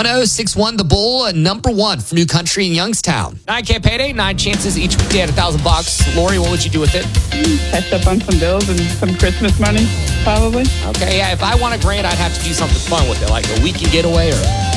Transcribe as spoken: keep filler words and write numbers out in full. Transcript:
one oh six one The Bull, uh, number one for New Country in Youngstown. nine K payday, nine chances each weekday at one thousand bucks. Lori, what would you do with it? Catch up on some bills and some Christmas money, probably. Okay, yeah, if I won a grand, I'd have to do something fun with it, like a weekend getaway or